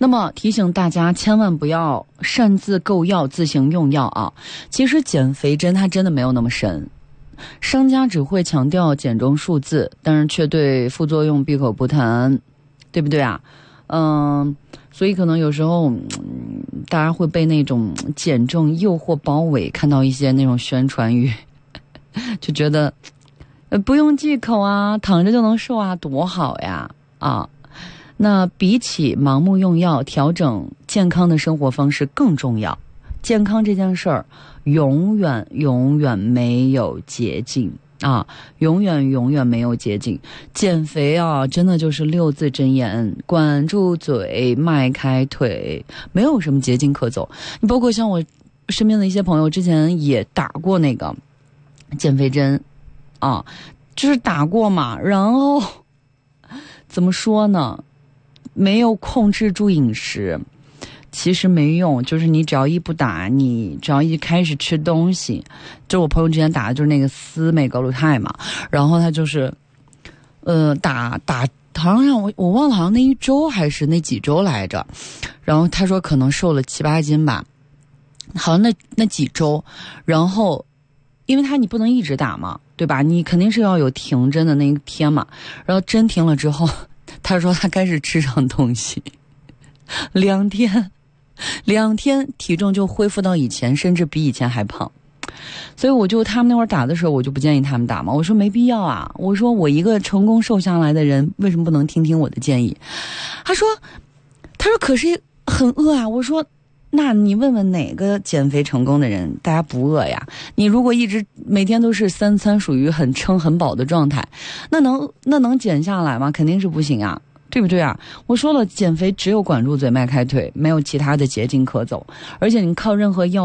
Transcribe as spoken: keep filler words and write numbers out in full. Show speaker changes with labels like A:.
A: 那么提醒大家千万不要擅自购药自行用药啊！其实减肥针它真的没有那么神，商家只会强调减重数字，但是却对副作用闭口不谈，对不对啊？嗯，所以可能有时候、嗯、大家会被那种减重诱惑包围，看到一些那种宣传语就觉得呃不用忌口啊，躺着就能瘦啊，多好呀啊！那比起盲目用药，调整健康的生活方式更重要。健康这件事儿永远永远没有捷径啊，永远永远没有捷径。减肥啊，真的就是六字真言：管住嘴，迈开腿，没有什么捷径可走。你包括像我身边的一些朋友，之前也打过那个减肥针啊，就是打过嘛，然后怎么说呢？没有控制住饮食，其实没用。就是你只要一不打，你只要一开始吃东西，就我朋友之前打的就是那个司美格鲁肽嘛，然后他就是呃打打好像我我忘了，好像那一周还是那几周来着，然后他说可能瘦了七八斤吧，好像那那几周，然后因为他你不能一直打嘛，对吧？你肯定是要有停针的那一天嘛，然后针停了之后，他说他开始吃上东西，两天两天体重就恢复到以前，甚至比以前还胖。所以我就他们那会儿打的时候，我就不建议他们打嘛，我说没必要啊，我说我一个成功瘦下来的人，为什么不能听听我的建议？他说他说可是很饿啊。我说那你问问哪个减肥成功的人大家不饿呀？你如果一直每天都是三餐属于很撑很饱的状态，那能那能减下来吗？肯定是不行啊，对不对啊？我说了，减肥只有管住嘴迈开腿，没有其他的捷径可走，而且你靠任何药